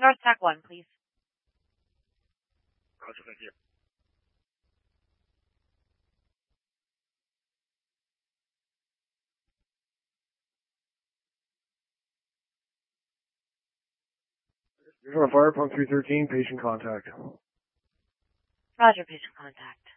North Tac 1, please. Roger, thank you. You're on fire, pump 313, patient contact. Roger, patient contact.